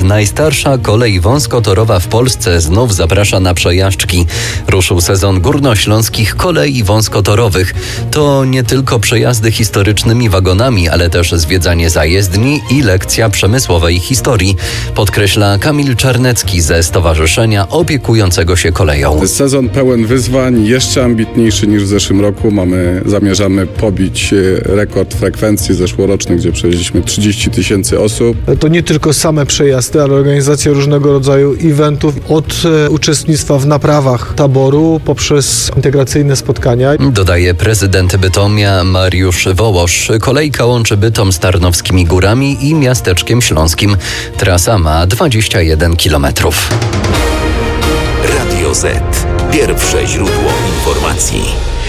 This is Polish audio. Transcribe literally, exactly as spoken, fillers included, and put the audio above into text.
Najstarsza kolej wąskotorowa w Polsce znów zaprasza na przejażdżki. Ruszył sezon górnośląskich kolei wąskotorowych. To nie tylko przejazdy historycznymi wagonami, ale też zwiedzanie zajezdni i lekcja przemysłowej historii, podkreśla Kamil Czarnecki ze stowarzyszenia opiekującego się koleją. Sezon pełen wyzwań, jeszcze ambitniejszy niż w zeszłym roku. Mamy, zamierzamy pobić rekord frekwencji zeszłoroczny, gdzie przejeździliśmy trzydzieści tysięcy osób. To nie tylko same przejazdy, ale organizacja różnego rodzaju eventów, od uczestnictwa w naprawach taboru poprzez integracyjne spotkania. Dodaje prezydent Bytomia Mariusz Wołosz. Kolejka łączy Bytom z Tarnowskimi Górami i miasteczkiem śląskim. Trasa ma dwadzieścia jeden kilometrów. Radio Z. Pierwsze źródło informacji.